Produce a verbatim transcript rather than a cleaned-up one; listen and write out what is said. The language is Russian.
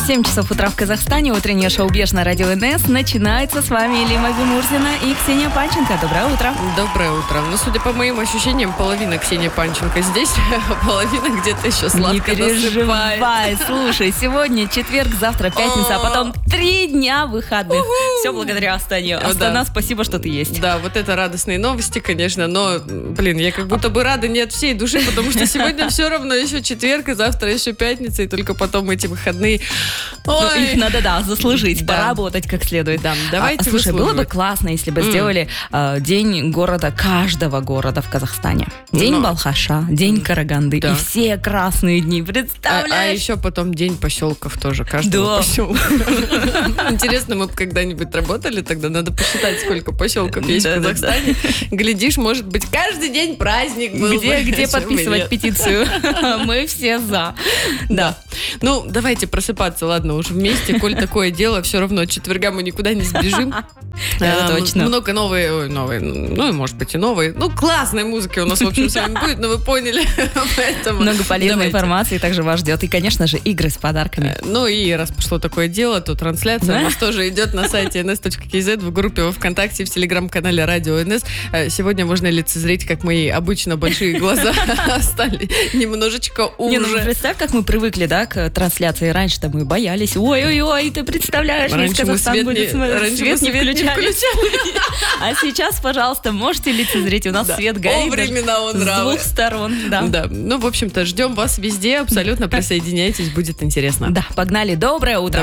семь часов утра в Казахстане. Утреннее шоу «Беш» на радио эн эс начинается. С вами Лима Бимурзина и Ксения Панченко. Доброе утро. Доброе утро. Ну, судя по моим ощущениям, половина Ксения Панченко здесь, а половина где-то еще сладко Не переживай. насыпает. Слушай, сегодня четверг, завтра пятница, а потом три дня выходных. Все благодаря Астане. Астана, спасибо, что ты есть. Да, вот это радостные новости, конечно, но, блин, я как будто бы рада не от всей души, потому что сегодня все равно еще четверг, и завтра еще пятница, и только потом эти выходные. Ну, их надо, да, заслужить, Да. поработать как следует. Да, давайте а, слушай, было бы выслуживать. классно, если бы М. сделали э, день города, каждого города в Казахстане. День Но- Балхаша, день Караганды Да. и все красные дни. А, Представляешь? а еще потом день поселков тоже, каждого Да. поселка. Интересно, мы бы когда-нибудь работали, тогда надо посчитать, сколько поселков есть в Да-да-да. Казахстане. Глядишь, может быть, каждый день праздник был. Где, бы. где Почему подписывать нет? петицию? Мы все за. Да. Ну, давайте просыпаться, ладно, уже вместе. Коль такое дело, все равно от четверга мы никуда не сбежим. Это Эм, точно. Много новой, ой, новой, ну и может быть и новой. Ну, классной музыки у нас, в общем, с вами будет, но вы поняли. Поэтому Много полезной давайте. информации также вас ждет. И, конечно же, игры с подарками. Э, Ну и раз пошло такое дело, то трансляция Да? у нас тоже идет на сайте эн эс точка кей зет, в группе во ВКонтакте, в телеграм-канале Радио эн эс. Э, Сегодня можно лицезреть, как мои обычно большие глаза стали немножечко Не, ну уже. представь, как мы привыкли, да, к трансляции. Раньше-то мы боялись. Ой-ой-ой, ты представляешь, весь Раньше мы Казахстан свет будет не- смотреть. раньше Свет мы не свет не включали. А сейчас, пожалуйста, можете лицезреть. У нас Да. свет горит О, времена, он с нравы. двух сторон. Да. Да, ну, в общем-то, ждем вас везде, абсолютно присоединяйтесь, будет интересно. Да, погнали. Доброе утро.